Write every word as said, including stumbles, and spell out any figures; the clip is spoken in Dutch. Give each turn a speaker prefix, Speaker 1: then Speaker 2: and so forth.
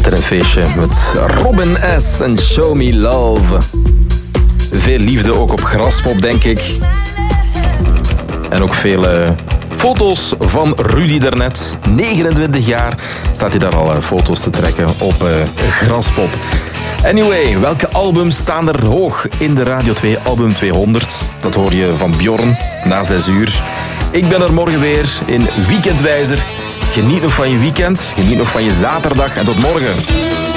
Speaker 1: Altijd een feestje met Robin S. en Show Me Love. Veel liefde ook op Graspop, denk ik. En ook veel uh, foto's van Rudy daarnet. negenentwintig jaar staat hij daar al uh, foto's te trekken op uh, Graspop. Anyway, welke albums staan er hoog in de Radio twee Album tweehonderd? Dat hoor je van Bjorn na zes uur. Ik ben er morgen weer in Weekendwijzer. Geniet nog van je weekend, geniet nog van je zaterdag en tot morgen.